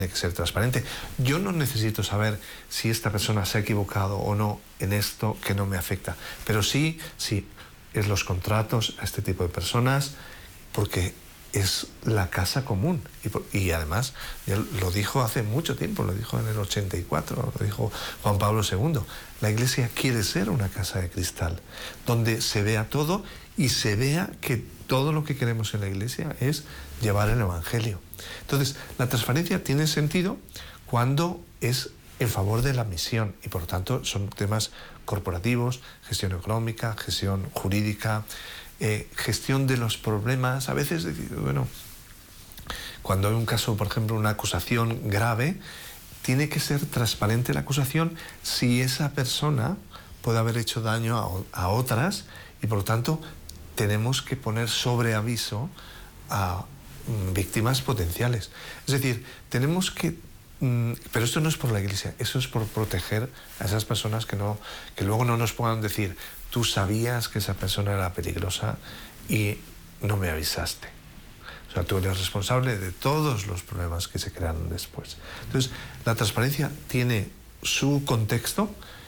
Tiene que ser transparente. Yo no necesito saber si esta persona se ha equivocado o no en esto que no me afecta, pero sí es los contratos a este tipo de personas, porque es la casa común. Y además, ya lo dijo hace mucho tiempo, lo dijo en el 84, lo dijo Juan Pablo II. La Iglesia quiere ser una casa de cristal, donde se vea todo y se vea que todo lo que queremos en la Iglesia es llevar el Evangelio. Entonces, la transparencia tiene sentido cuando es en favor de la misión y, por lo tanto, son temas corporativos, gestión económica, gestión jurídica, gestión de los problemas. A veces, bueno, cuando hay un caso, por ejemplo, una acusación grave, tiene que ser transparente la acusación si esa persona puede haber hecho daño a otras y, por lo tanto, tenemos que poner sobre aviso a víctimas potenciales. Es decir, tenemos que... Pero esto no es por la Iglesia, eso es por proteger a esas personas que luego no nos puedan decir: tú sabías que esa persona era peligrosa y no me avisaste. O sea, tú eres responsable de todos los problemas que se crearon después. Entonces, la transparencia tiene su contexto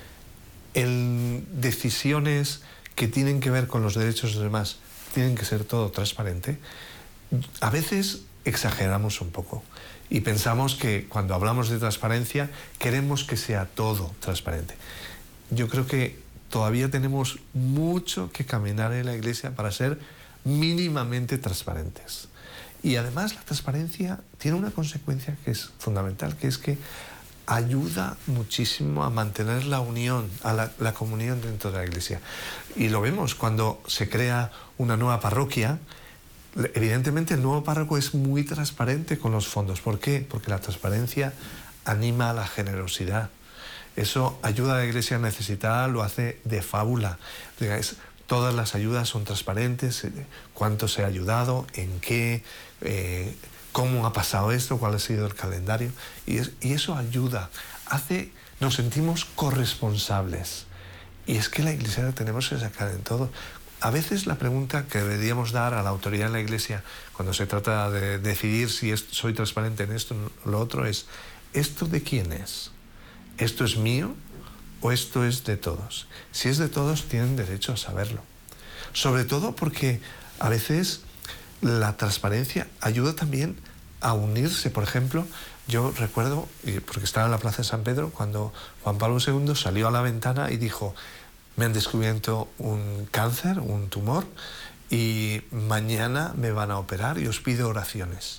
en decisiones que tienen que ver con los derechos de los demás. Tienen que ser todo transparente. A veces exageramos un poco y pensamos que cuando hablamos de transparencia queremos que sea todo transparente. Yo creo que todavía tenemos mucho que caminar en la Iglesia para ser mínimamente transparentes. Y además la transparencia tiene una consecuencia que es fundamental, que es que ayuda muchísimo a mantener la unión, a la comunión dentro de la Iglesia. Y lo vemos cuando se crea una nueva parroquia. Evidentemente el nuevo párroco es muy transparente con los fondos. ¿Por qué? Porque la transparencia anima a la generosidad. Eso ayuda a la Iglesia necesitada, lo hace de fábula. Todas las ayudas son transparentes, cuánto se ha ayudado, en qué, cómo ha pasado esto, cuál ha sido el calendario. Y eso ayuda, nos sentimos corresponsables. Y es que la Iglesia la tenemos que sacar en todo. A veces la pregunta que deberíamos dar a la autoridad en la Iglesia cuando se trata de decidir si soy transparente en esto o lo otro es: ¿esto de quién es? ¿Esto es mío o esto es de todos? Si es de todos, tienen derecho a saberlo. Sobre todo porque a veces la transparencia ayuda también a unirse. Por ejemplo, yo recuerdo, porque estaba en la Plaza de San Pedro, cuando Juan Pablo II salió a la ventana y dijo: me han descubierto un cáncer, un tumor, y mañana me van a operar y os pido oraciones.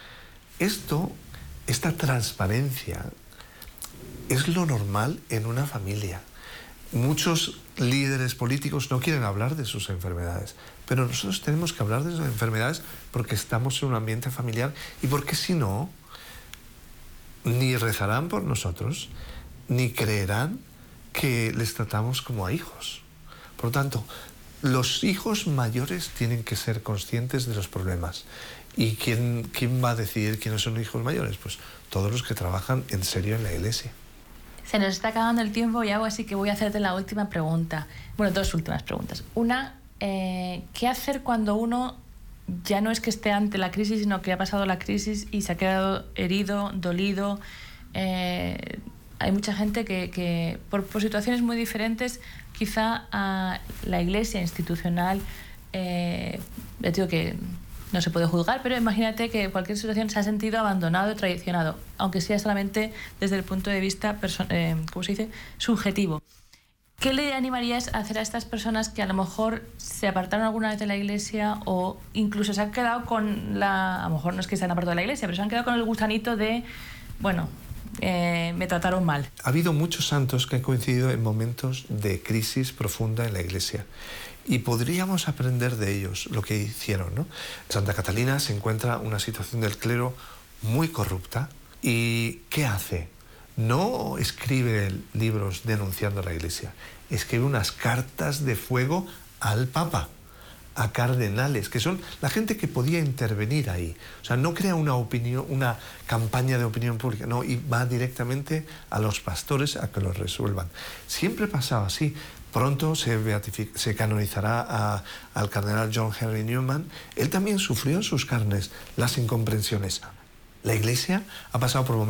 Esta transparencia es lo normal en una familia. Muchos líderes políticos no quieren hablar de sus enfermedades, pero nosotros tenemos que hablar de sus enfermedades porque estamos en un ambiente familiar y porque si no, ni rezarán por nosotros, ni creerán que les tratamos como a hijos. Por lo tanto, los hijos mayores tienen que ser conscientes de los problemas. ¿Y quién va a decidir quiénes son hijos mayores? Pues todos los que trabajan en serio en la Iglesia. Se nos está acabando el tiempo, Yago, así que voy a hacerte la última pregunta. Bueno, dos últimas preguntas. Una, ¿qué hacer cuando uno ya no es que esté ante la crisis, sino que ha pasado la crisis y se ha quedado herido, dolido? Hay mucha gente que por situaciones muy diferentes, quizá a la Iglesia institucional, ya digo que no se puede juzgar, pero imagínate que en cualquier situación se ha sentido abandonado, traicionado, aunque sea solamente desde el punto de vista, ¿cómo se dice?, subjetivo. ¿Qué le animarías a hacer a estas personas que a lo mejor se apartaron alguna vez de la Iglesia o incluso se han quedado con a lo mejor no es que se han apartado de la Iglesia, pero se han quedado con el gusanito de, bueno, me trataron mal? Ha habido muchos santos que han coincidido en momentos de crisis profunda en la Iglesia y podríamos aprender de ellos lo que hicieron, ¿no? Santa Catalina se encuentra una situación del clero muy corrupta y ¿qué hace? No escribe libros denunciando a la Iglesia, escribe unas cartas de fuego al Papa, a cardenales, que son la gente que podía intervenir ahí. O sea, no crea una campaña de opinión pública, no, y va directamente a los pastores a que los resuelvan. Siempre pasaba así. Pronto se canonizará al cardenal John Henry Newman. Él también sufrió en sus carnes las incomprensiones. La Iglesia ha pasado por momentos